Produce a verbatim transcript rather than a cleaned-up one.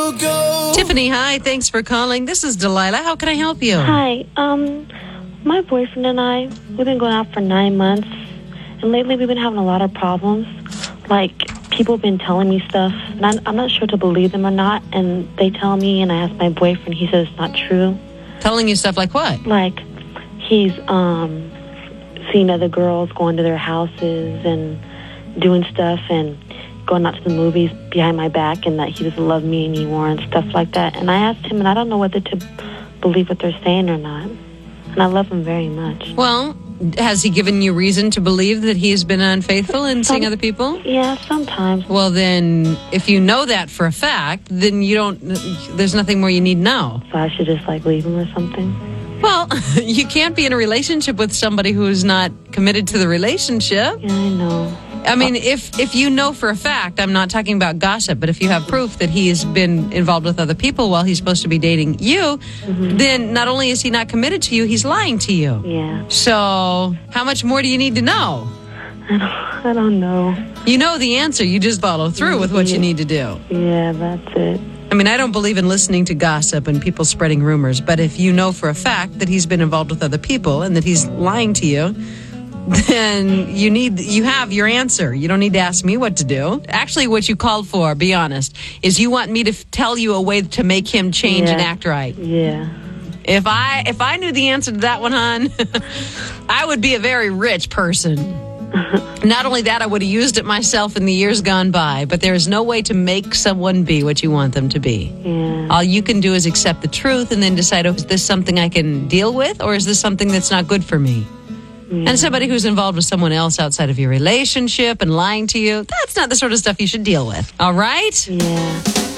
you go. Tiffany, hi. Thanks for calling. This is Delilah. How can I help you? Hi. Um, my boyfriend and I, we've been going out for nine months, and lately we've been having a lot of problems. Like, people have been telling me stuff, and I'm, I'm not sure to believe them or not, and they tell me, and I ask my boyfriend, he says it's not true. Telling you stuff like what? Like, he's um, seen other girls going to their houses and doing stuff, and going out to the movies behind my back, and that he doesn't love me anymore and stuff like that. And I asked him, and I don't know whether to believe what they're saying or not. And I love him very much. Well, has he given you reason to believe that he's been unfaithful and seeing other people? Yeah, sometimes. Well, then, if you know that for a fact, then you don't, there's nothing more you need to know. So I should just, like, leave him or something? Well, you can't be in a relationship with somebody who's not committed to the relationship. Yeah, I know. I mean, if if you know for a fact, I'm not talking about gossip, but if you have proof that he's been involved with other people while he's supposed to be dating you, mm-hmm. then not only is he not committed to you, he's lying to you. Yeah. So how much more do you need to know? I don't, I don't know. You know the answer. You just follow through with what yeah. you need to do. Yeah, that's it. I mean, I don't believe in listening to gossip and people spreading rumors, but if you know for a fact that he's been involved with other people and that he's lying to you, then you need you have your answer. You don't need to ask me what to do. Actually, what you called for, be honest, is you want me to f- tell you a way to make him change yeah. and act right. Yeah. If I if I knew the answer to that one, hon, I would be a very rich person. Not only that, I would have used it myself in the years gone by, but there is no way to make someone be what you want them to be. Yeah. All you can do is accept the truth and then decide, oh, is this something I can deal with, or is this something that's not good for me? Yeah. And somebody who's involved with someone else outside of your relationship and lying to you, that's not the sort of stuff you should deal with. All right? Yeah.